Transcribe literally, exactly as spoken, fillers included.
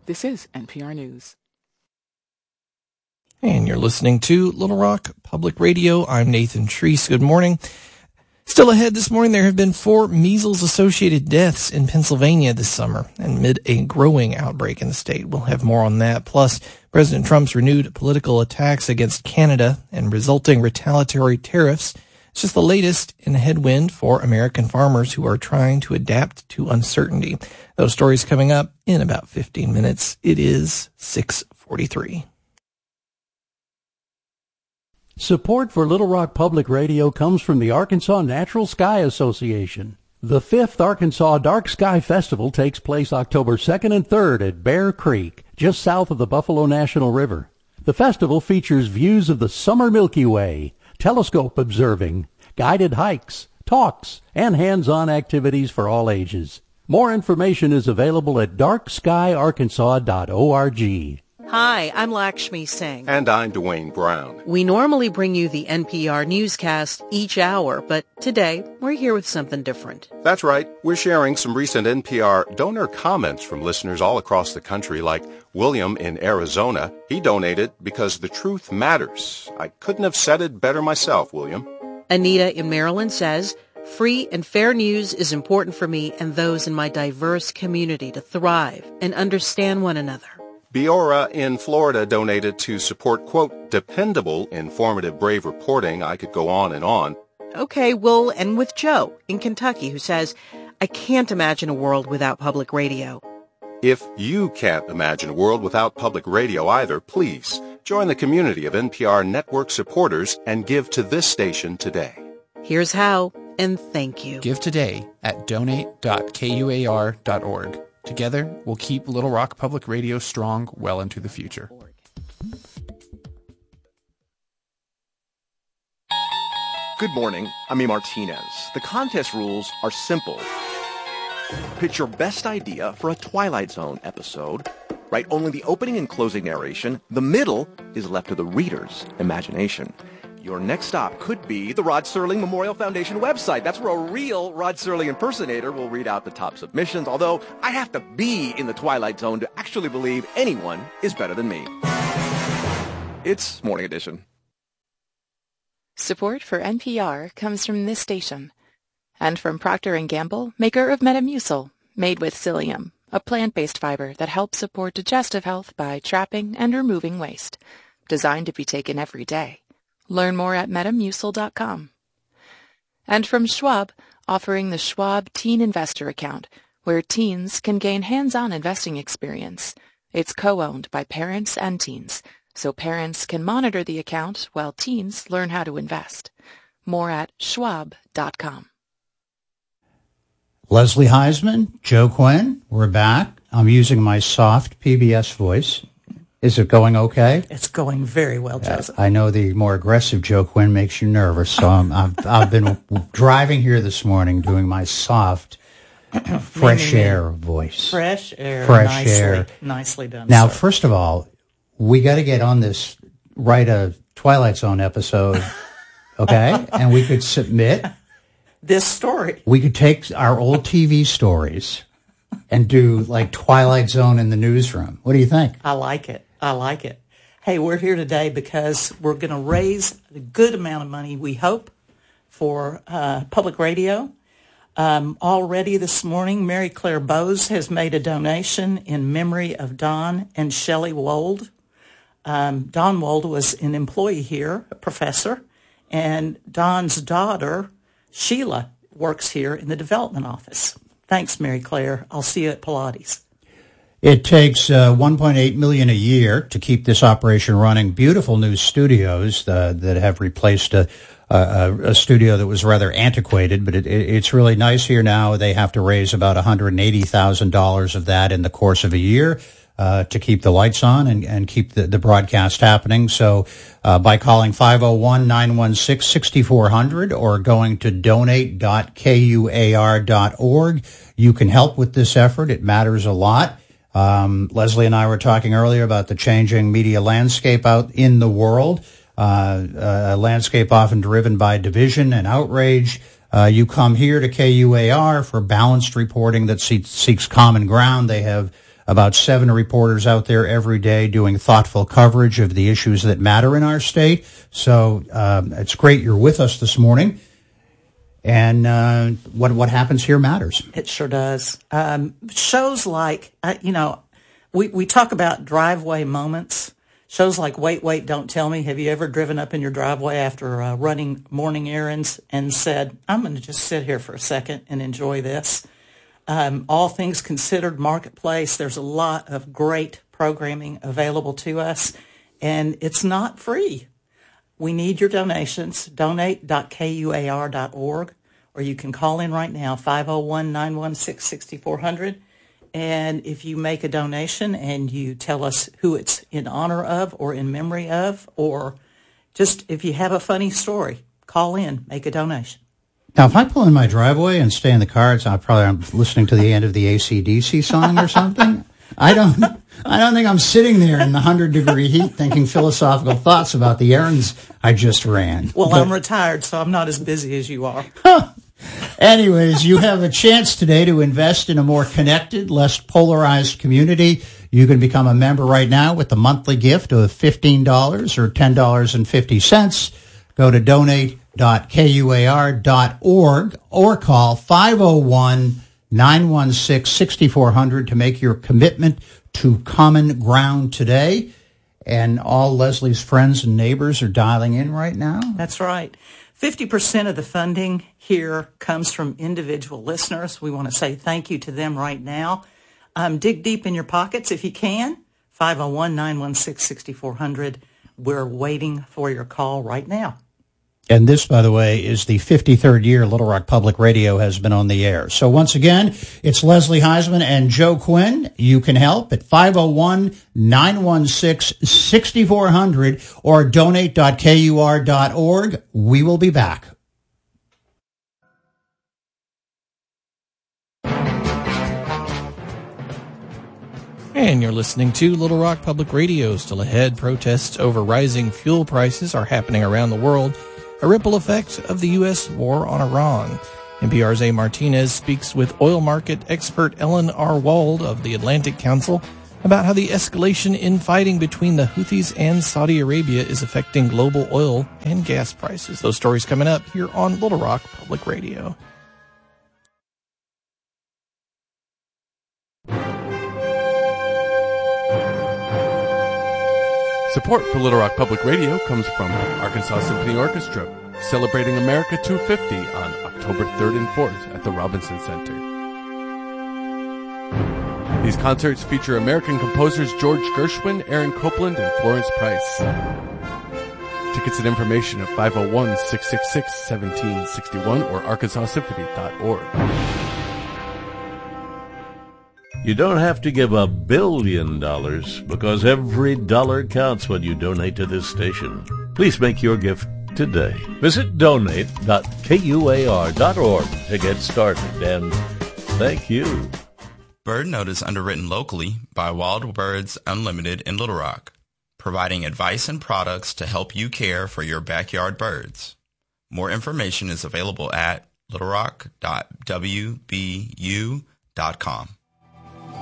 This is N P R News. And you're listening to Little Rock Public Radio. I'm Nathan Treese. Good morning. Still ahead this morning, there have been four measles-associated deaths in Pennsylvania this summer amid a growing outbreak in the state. We'll have more on that. Plus, President Trump's renewed political attacks against Canada and resulting retaliatory tariffs. It's just the latest in a headwind for American farmers who are trying to adapt to uncertainty. Those stories coming up in about fifteen minutes. It is six forty-three. Support for Little Rock Public Radio comes from the Arkansas Natural Sky Association. The fifth Arkansas Dark Sky Festival takes place October second and third at Bear Creek, just south of the Buffalo National River. The festival features views of the summer Milky Way, telescope observing, guided hikes, talks, and hands-on activities for all ages. More information is available at dark sky arkansas dot org. Hi, I'm Lakshmi Singh. And I'm Dwayne Brown. We normally bring you the N P R newscast each hour, but today we're here with something different. That's right. We're sharing some recent N P R donor comments from listeners all across the country, like William in Arizona. He donated because the truth matters. I couldn't have said it better myself, William. Anita in Maryland says, free and fair news is important for me and those in my diverse community to thrive and understand one another. Biora in Florida donated to support, quote, dependable, informative, brave reporting. I could go on and on. Okay, we'll end with Joe in Kentucky, who says, I can't imagine a world without public radio. If you can't imagine a world without public radio either, please join the community of N P R network supporters and give to this station today. Here's how, and thank you. Give today at donate dot K U A R dot org. Together, we'll keep Little Rock Public Radio strong well into the future. Good morning, I'm E. Martinez. The contest rules are simple. Pitch your best idea for a Twilight Zone episode. Write only the opening and closing narration. The middle is left to the reader's imagination. Your next stop could be the Rod Serling Memorial Foundation website. That's where a real Rod Serling impersonator will read out the top submissions, although I have to be in the Twilight Zone to actually believe anyone is better than me. It's Morning Edition. Support for N P R comes from this station and from Procter and Gamble, maker of Metamucil, made with psyllium, a plant-based fiber that helps support digestive health by trapping and removing waste, designed to be taken every day. Learn more at metamucil dot com. And from Schwab, offering the Schwab Teen Investor Account, where teens can gain hands-on investing experience. It's co-owned by parents and teens, so parents can monitor the account while teens learn how to invest. More at schwab dot com. Leslie Heisman, Joe Quinn, we're back. I'm using my soft P B S voice. Is it going okay? It's going very well, Joseph. Uh, I know the more aggressive Joe Quinn makes you nervous, so I'm, I've, I've been driving here this morning doing my soft, fresh air voice. Fresh air. Fresh nicely, air. Nicely done, Now, sir. first of all, we got to get on this, write a Twilight Zone episode, okay? And we could submit. This story. We could take our old T V stories and do, like, Twilight Zone in the newsroom. What do you think? I like it. I like it. Hey, we're here today because we're going to raise a good amount of money, we hope, for uh, public radio. Um, already this morning, Mary Claire Bowes has made a donation in memory of Don and Shelley Wold. Um, Don Wold was an employee here, a professor, and Don's daughter, Sheila, works here in the development office. Thanks, Mary Claire. I'll see you at Pilates. It takes uh, one point eight million dollars a year to keep this operation running. Beautiful new studios uh, that have replaced a, a, a studio that was rather antiquated, but it, it, it's really nice here now. They have to raise about one hundred eighty thousand dollars of that in the course of a year uh, to keep the lights on and, and keep the, the broadcast happening. So uh, by calling five oh one, nine one six, six four zero zero or going to donate dot K U A R dot org, you can help with this effort. It matters a lot. Um, Leslie and I were talking earlier about the changing media landscape out in the world, uh, a landscape often driven by division and outrage. Uh, you come here to K U A R for balanced reporting that seeks, seeks common ground. They have about seven reporters out there every day doing thoughtful coverage of the issues that matter in our state. So um, it's great you're with us this morning. And uh, what what happens here matters. It sure does. Um, shows like, uh, you know, we, we talk about driveway moments. Shows like Wait, Wait, Don't Tell Me. Have you ever driven up in your driveway after uh, running morning errands and said, I'm going to just sit here for a second and enjoy this? Um, All Things Considered Marketplace, there's a lot of great programming available to us, and it's not free. We need your donations, donate dot K U A R dot org, or you can call in right now, five oh one, nine one six, six four zero zero. And if you make a donation and you tell us who it's in honor of or in memory of, or just if you have a funny story, call in, make a donation. Now, if I pull in my driveway and stay in the car, it's I'm probably I'm listening to the end of the A C D C song or something. I don't I don't think I'm sitting there in the one hundred degree heat thinking philosophical thoughts about the errands I just ran. Well, but, I'm retired, so I'm not as busy as you are. Anyways, you have a chance today to invest in a more connected, less polarized community. You can become a member right now with the monthly gift of fifteen dollars or ten dollars and fifty cents. Go to donate dot K U A R dot org or call five oh one, nine one six, six four zero zero to make your commitment to Common Ground today. And all Leslie's friends and neighbors are dialing in right now. That's right. fifty percent of the funding here comes from individual listeners. We want to say thank you to them right now. Um, dig deep in your pockets if you can. five oh one, nine one six, six four zero zero. We're waiting for your call right now. And this, by the way, is the fifty-third year Little Rock Public Radio has been on the air. So once again, it's Leslie Heisman and Joe Quinn. You can help at five oh one, nine one six, six four zero zero or donate dot K U R dot org. We will be back. And you're listening to Little Rock Public Radio. Still ahead, protests over rising fuel prices are happening around the world. A ripple effect of the U S war on Iran. N P R's A. Martinez speaks with oil market expert Ellen R. Wald of the Atlantic Council about how the escalation in fighting between the Houthis and Saudi Arabia is affecting global oil and gas prices. Those stories coming up here on Little Rock Public Radio. Support for Little Rock Public Radio comes from Arkansas Symphony Orchestra, celebrating America two fifty on October third and fourth at the Robinson Center. These concerts feature American composers George Gershwin, Aaron Copland, and Florence Price. Tickets and information at five oh one, six six six, one seven six one or arkansas symphony dot org. You don't have to give a billion dollars because every dollar counts when you donate to this station. Please make your gift today. Visit donate dot K U A R dot org to get started, and thank you. Bird Note is underwritten locally by Wild Birds Unlimited in Little Rock, providing advice and products to help you care for your backyard birds. More information is available at little rock dot w b u dot com.